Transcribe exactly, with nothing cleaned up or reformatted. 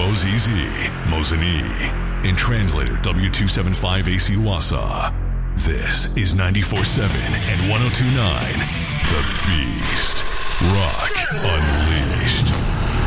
O Z Z, Mozani, and translator W two seventy-five A C Wasa. This is ninety-four point seven and one oh two point nine The Beast.